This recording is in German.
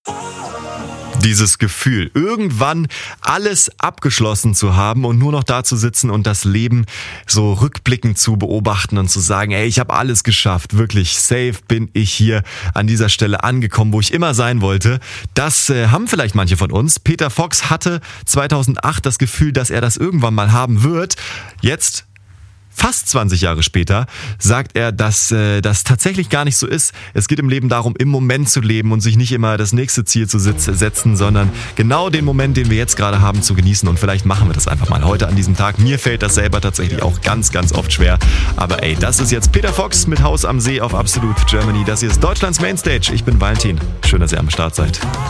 Dieses Gefühl, irgendwann alles abgeschlossen zu haben und nur noch da zu sitzen und das Leben so rückblickend zu beobachten und zu sagen, ey, ich habe alles geschafft, wirklich safe bin ich hier an dieser Stelle angekommen, wo ich immer sein wollte. Das haben vielleicht manche von uns. Peter Fox hatte 2008 das Gefühl, dass er das irgendwann mal haben wird. Jetzt, fast 20 Jahre später, sagt er, dass das tatsächlich gar nicht so ist. Es geht im Leben darum, im Moment zu leben und sich nicht immer das nächste Ziel zu setzen, sondern genau den Moment, den wir jetzt gerade haben, zu genießen. Und vielleicht machen wir das einfach mal heute an diesem Tag. Mir fällt das selber tatsächlich auch ganz, ganz oft schwer. Aber ey, das ist jetzt Peter Fox mit Haus am See auf Absolute Germany. Das hier ist Deutschlands Mainstage. Ich bin Valentin. Schön, dass ihr am Start seid.